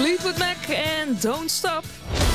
Fleetwood Mac en Don't Stop.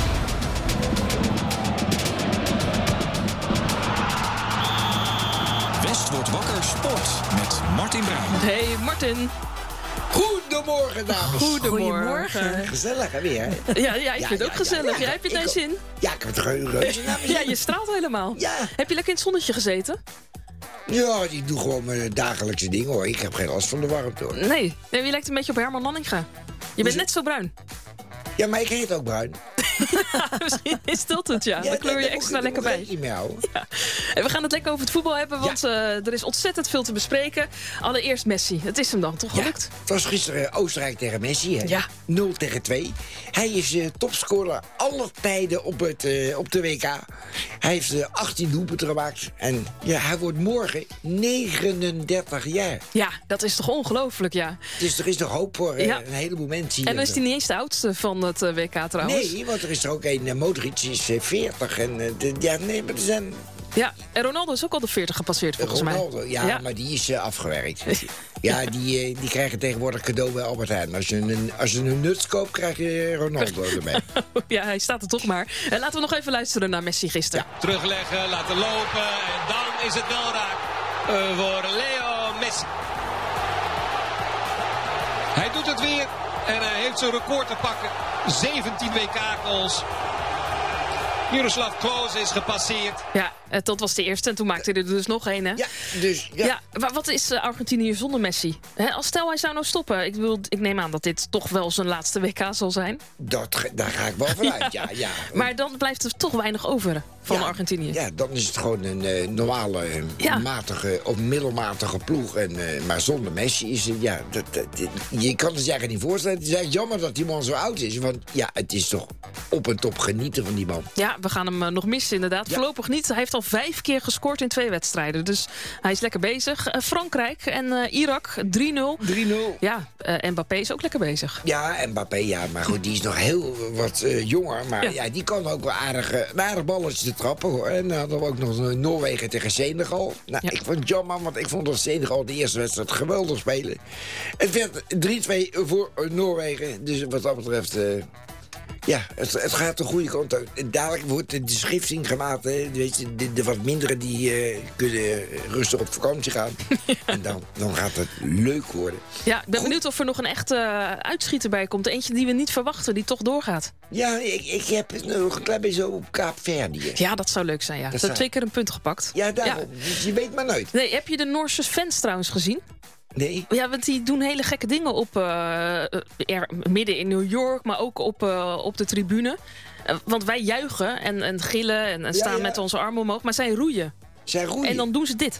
West wordt wakker sport met Martin Bruin. Hey Martin. Goedemorgen, dames. Goedemorgen. Gezellig, hè, weer? Ja, ik vind het ook gezellig. Jij hebt je naar zin? Ja, ik heb het reuze naar mijn Ja, zin. je straalt helemaal. Ja. Heb je lekker in het zonnetje gezeten? Ja, ik doe gewoon mijn dagelijkse dingen, hoor. Ik heb geen last van de warmte, hoor. Nee, je lijkt een beetje op Herman Nanninga. Je bent net zo bruin. Ja, maar ik heet ook bruin. Misschien is dat het, ja. Dan kleur je extra lekker bij. Niet meer houden. Ja. En we gaan het lekker over het voetbal hebben, want er is ontzettend veel te bespreken. Allereerst Messi. Het is hem dan toch gelukt? Ja, het was gisteren Oostenrijk tegen Messi, hè? Ja. 0-2. Hij is topscorer aller tijden op de WK. Hij heeft 18 doelpunten gemaakt. En ja, hij wordt morgen 39 jaar. Ja, dat is toch ongelooflijk, ja. Dus er is nog hoop voor Ja. een heleboel mensen hier. En dan is hij niet eens de oudste van het WK trouwens. Nee, want er is er ook een, Modric is 40. En maar er zijn... Ja, en Ronaldo is ook al de 40 gepasseerd volgens Ronaldo, mij. ja, maar die is afgewerkt. Ja, die krijgen tegenwoordig cadeau bij Albert Heijn. Als je een nuts koopt, krijg je Ronaldo erbij. Ja, hij staat er toch maar. En laten we nog even luisteren naar Messi gisteren. Ja. Terugleggen, laten lopen en dan is het wel raak voor Leo Messi. Hij doet het weer en hij heeft zijn record te pakken. 17 WK-goals. Miroslav Klose is gepasseerd. Ja, dat was de eerste en toen maakte hij er dus nog één, hè? Ja, dus... Ja, maar wat is Argentinië zonder Messi? Als stel hij zou nou stoppen. Ik neem aan dat dit toch wel zijn laatste WK zal zijn. Daar ga ik wel vanuit, ja. Maar dan blijft er toch weinig over van Argentinië. Ja, dan is het gewoon een normale, matige of middelmatige ploeg. Maar zonder Messi is het, je kan het je eigenlijk niet voorstellen. Het is eigenlijk jammer dat die man zo oud is. Want ja, het is toch op en top genieten van die man. Ja, we gaan hem nog missen inderdaad. Ja. Voorlopig niet. Hij heeft al 5 keer gescoord in 2 wedstrijden. Dus hij is lekker bezig. Frankrijk en Irak 3-0. 3-0. Ja, Mbappé is ook lekker bezig. Ja, Mbappé, ja, maar goed, die is nog heel wat jonger. Maar ja, die kan ook wel een aardig balletje te trappen, hoor. En dan hadden we ook nog Noorwegen tegen Senegal. Nou, Ja. ik vond het jammer, want ik vond dat Senegal de eerste wedstrijd geweldig spelen. Het werd 3-2 voor Noorwegen. Dus wat dat betreft... het gaat de goede kant uit. Dadelijk wordt de schifting gemaakt. Hè. Weet je, de wat mindere die kunnen rustig op vakantie gaan. En dan gaat het leuk worden. Ja, ik ben benieuwd of er nog een echte uitschieter bij komt. Eentje die we niet verwachten, die toch doorgaat. Ja, ik heb het nog een klein beetje zo op Kaapverdië. Ja, dat zou leuk zijn, ja. Ze hebben 2 keer een punt gepakt. Ja, daarom. Dus je weet maar nooit. Nee, heb je de Noorse fans trouwens gezien? Nee. Ja, want die doen hele gekke dingen op midden in New York, maar ook op de tribune. Want wij juichen en gillen en staan met onze armen omhoog, maar zij roeien. Zij roeien. En dan doen ze dit.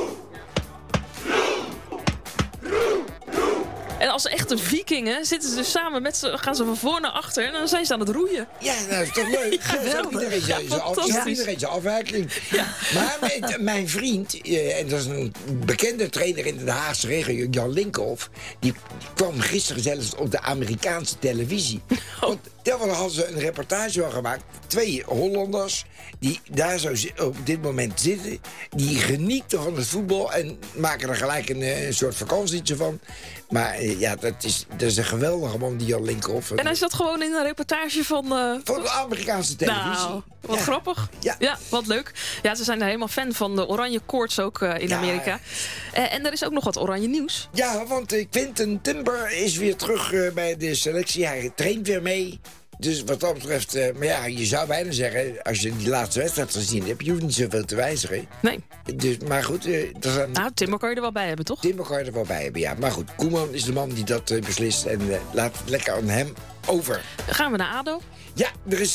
En als echte vikingen zitten ze dus samen met ze, gaan ze van voor naar achter en dan zijn ze aan het roeien. Ja, nou, dat is toch leuk? Geweldig. Iedereen zijn afwijking. Ja. Maar mijn vriend, en dat is een bekende trainer in de Haagse regio, Jan Linkerhoff, die kwam gisteren zelfs op de Amerikaanse televisie. Want daar hadden ze een reportage van gemaakt. 2 Hollanders die daar zo op dit moment zitten, die genieten van het voetbal en maken er gelijk een soort vakantietje van. Maar dat is een geweldige man, die Jan Linkerhoff. En hij zat gewoon in een reportage van de Amerikaanse televisie. Nou, wat grappig. Ja, wat leuk. Ja, ze zijn er helemaal fan van de oranje koorts ook in Amerika. En er is ook nog wat oranje nieuws. Ja, want Quinten Timber is weer terug bij de selectie. Hij traint weer mee. Dus wat dat betreft, maar ja, je zou bijna zeggen, als je die laatste wedstrijd gezien hebt, je hoeft niet zoveel te wijzigen. Nee. Dus, maar goed, Timber kan je er wel bij hebben, toch? Timber kan je er wel bij hebben, ja. Maar goed, Koeman is de man die dat beslist en laat het lekker aan hem over. Gaan we naar ADO? Ja, er is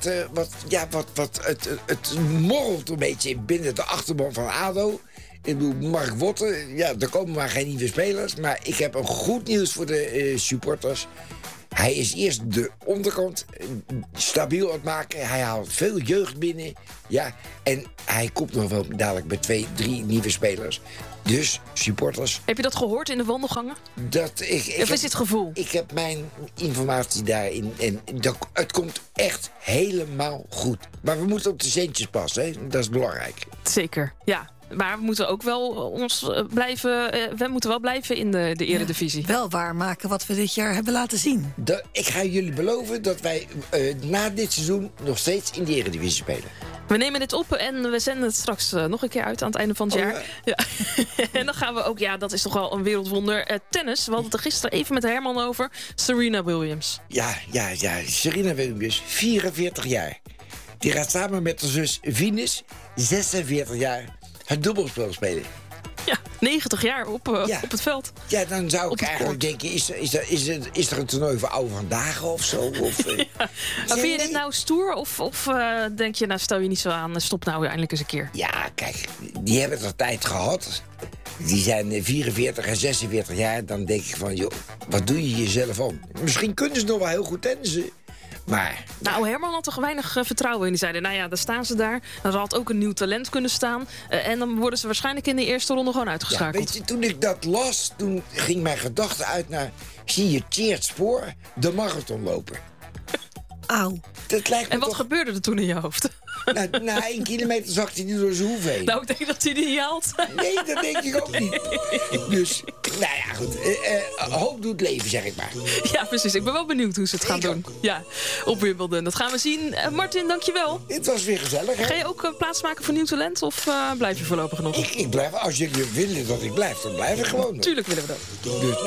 het morrelt een beetje binnen de achterban van ADO. Ik bedoel, Mark Wotten, ja, er komen maar geen nieuwe spelers. Maar ik heb een goed nieuws voor de supporters. Hij is eerst de onderkant stabiel aan het maken. Hij haalt veel jeugd binnen. Ja, en hij komt nog wel dadelijk bij 2, 3 nieuwe spelers. Dus, supporters... Heb je dat gehoord in de wandelgangen? Of is dit gevoel? Ik heb mijn informatie daarin. En het komt echt helemaal goed. Maar we moeten op de centjes passen, hè? Dat is belangrijk. Zeker, ja. Maar we moeten ook wel we moeten wel blijven in de eredivisie. Wel waarmaken wat we dit jaar hebben laten zien. Ik ga jullie beloven dat wij na dit seizoen nog steeds in de eredivisie spelen. We nemen dit op en we zenden het straks nog een keer uit aan het einde van het jaar. Ja. En dan gaan we ook, dat is toch wel een wereldwonder. Tennis, we hadden het er gisteren even met Herman over. Serena Williams. Ja, Serena Williams, 44 jaar. Die gaat samen met haar zus Venus, 46 jaar, het dubbelspel spelen. Ja, 90 jaar op het veld. Ja, dan zou ik eigenlijk denken, is er een toernooi voor oude vandaag of zo? Maar vind je dit nou stoer? Of denk je, stel je niet zo aan, stop nou eindelijk eens een keer? Ja, kijk, die hebben toch tijd gehad. Die zijn 44 en 46 jaar. Dan denk ik van, joh, wat doe je jezelf om? Misschien kunnen ze nog wel heel goed tennissen. Maar... Herman had er weinig vertrouwen in. Die zeiden, daar staan ze daar. Er had ook een nieuw talent kunnen staan. En dan worden ze waarschijnlijk in de eerste ronde gewoon uitgeschakeld. Ja, weet je, toen ik dat las, toen ging mijn gedachte uit naar... zie je Tjeerd Spoor, de marathonloper. Auw. En wat gebeurde er toen in je hoofd? Na 1 kilometer zag hij niet door zijn hoef heen. Ik denk dat hij die niet haalt. Nee, dat denk ik ook niet. Dus, goed. Hoop doet leven, zeg ik maar. Ja, precies. Ik ben wel benieuwd hoe ze het gaan doen. Ja, op Wimbledon. Dat gaan we zien. Martin, dankjewel. Het was weer gezellig, hè? Ga je ook plaatsmaken voor nieuw talent? Of blijf je voorlopig nog? Ik blijf. Als jullie willen dat ik blijf, dan blijf ik gewoon. Tuurlijk willen we dat. Dus,